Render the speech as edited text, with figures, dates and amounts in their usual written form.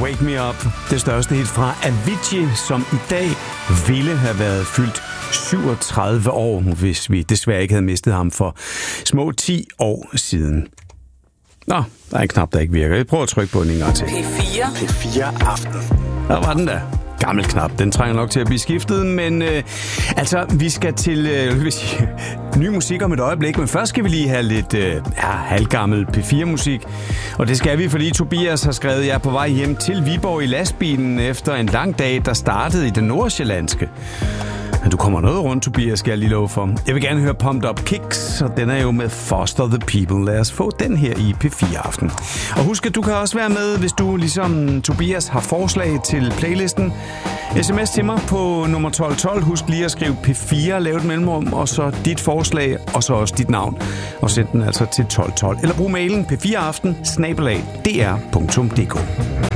Wake Me Up, det største hit fra Avicii, som i dag ville have været fyldt 37 år, hvis vi desværre ikke havde mistet ham for små 10 år siden. Nå, der er en knap, der ikke virker. Jeg prøver at trykke på den en gang til. P4 Aften. Der var den der. Gammel knap. Den trænger nok til at blive skiftet, men vi skal til ny musik om et øjeblik, men først skal vi lige have lidt halvgammel P4-musik, og det skal vi, fordi Tobias har skrevet, jeg er på vej hjem til Viborg i lastbilen efter en lang dag, der startede i det nordsjællandske. Men du kommer noget rundt, Tobias, skal jeg lige love for. Jeg vil gerne høre Pumped Up Kicks, og den er jo med Foster the People. Lad os få den her i P4 Aften. Og husk, at du kan også være med, hvis du ligesom Tobias har forslag til playlisten. SMS til mig på nummer 1212. Husk lige at skrive P4, lave et mellemrum, og så dit forslag, og så også dit navn. Og send den altså til 1212. Eller brug mailen p4aften@dr.dk.